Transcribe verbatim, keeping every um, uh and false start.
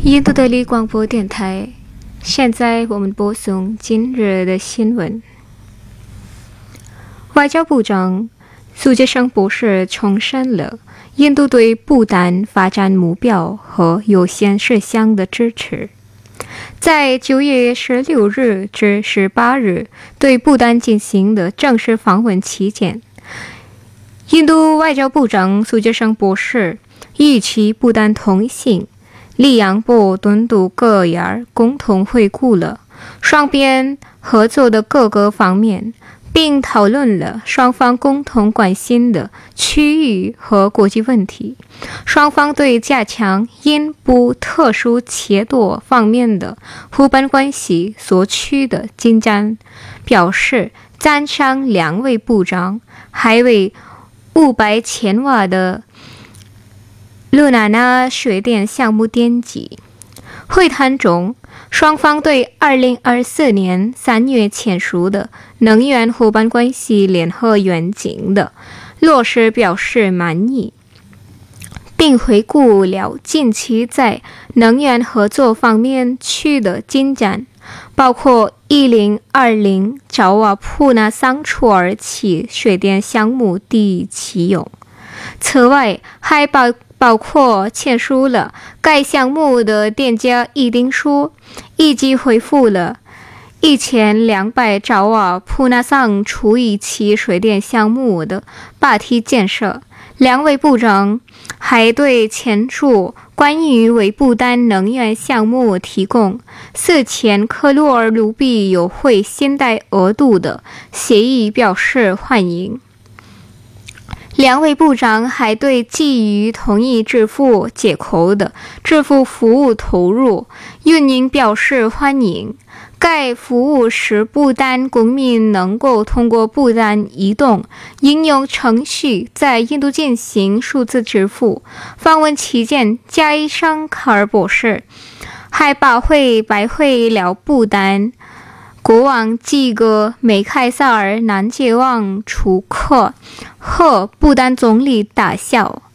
印度德里广播电台，现在我们播送今日的新闻。外交部长苏杰生博士重申了印度对不丹发展目标和优先事项的支持。在九月十六日至十八日对不丹进行的正式访问期间，印度外交部长苏杰生博士与其不丹同行里扬波敦度戈尔共同回顾了双边合作的各个方面，并讨论了双方共同关心的区域和国际问题。双方对加强印部特殊切度方面的互帮关系所取的进展表示赞赏。两位部长还为五百千瓦的露娜娜水电项目奠基。会谈中，双方对二零二四年三月签署的能源伙伴关系联合愿景的落实表示满意，并回顾了近期在能源合作方面取得进展，包括一零二零爪哇普纳桑楚尔气水电项目第启用。此外，还包包括签署了该项目的电价议定书，以及恢复了一千两百爪哇普纳桑楚一气水电项目的拔梯建设。两位部长还对签署关于为不丹能源项目提供四千克罗尔卢比优惠信贷额度的协议表示欢迎。两位部长还对基于同意支付接口的支付服务投入运营表示欢迎。该服务使不丹公民能够通过不丹移动应用程序在印度进行数字支付。访问期间，加伊尚卡尔博士还把会白会了不丹国王几个梅凯萨尔南杰旺楚克和不丹总理大校。